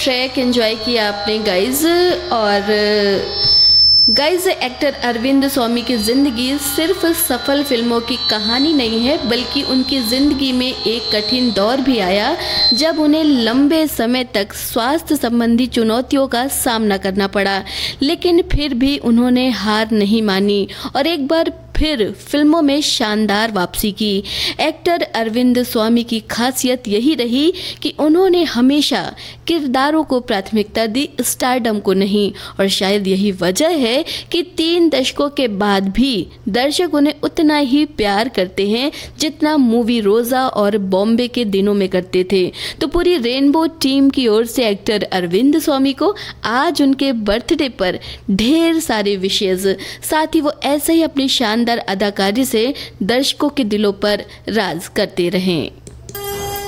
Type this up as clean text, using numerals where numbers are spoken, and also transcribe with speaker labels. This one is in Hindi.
Speaker 1: ट्रैक एंजॉय किया आपने गाइज। और गाइज, एक्टर अरविंद स्वामी की ज़िंदगी सिर्फ सफल फिल्मों की कहानी नहीं है, बल्कि उनकी ज़िंदगी में एक कठिन दौर भी आया जब उन्हें लंबे समय तक स्वास्थ्य संबंधी चुनौतियों का सामना करना पड़ा। लेकिन फिर भी उन्होंने हार नहीं मानी और एक बार फिर फिल्मों में शानदार वापसी की। एक्टर अरविंद स्वामी की खासियत यही रही कि उन्होंने हमेशा किरदारों को प्राथमिकता दी, स्टारडम को नहीं। और शायद यही वजह है कि 3 दशकों के बाद भी दर्शक उन्हें उतना ही प्यार करते हैं जितना मूवी रोजा और बॉम्बे के दिनों में करते थे। तो पूरी रेनबो टीम की ओर से एक्टर अरविंद स्वामी को आज उनके बर्थडे पर ढेर सारे विशेष, साथ ही वो ऐसे ही अपनी शानदार अदाकारी से दर्शकों के दिलों पर राज करते रहें।